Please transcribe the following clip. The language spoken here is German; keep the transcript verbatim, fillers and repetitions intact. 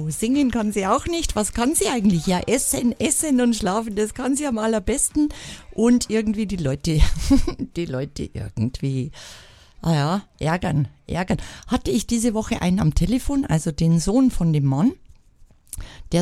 genau. Singen kann sie auch nicht. Was kann sie eigentlich? Ja, essen, essen und schlafen, das kann sie am allerbesten. Und irgendwie die Leute, die Leute irgendwie, ah ja, ärgern, ärgern. Hatte ich diese Woche einen am Telefon, also den Sohn von dem Mann, der